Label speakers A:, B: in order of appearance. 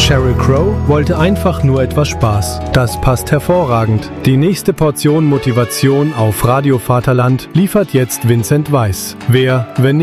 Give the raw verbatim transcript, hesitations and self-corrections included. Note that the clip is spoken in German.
A: Sheryl Crow wollte einfach nur etwas Spaß. Das passt hervorragend. Die nächste Portion Motivation auf Radio Vaterland liefert jetzt Vincent Weiss. Wer, wenn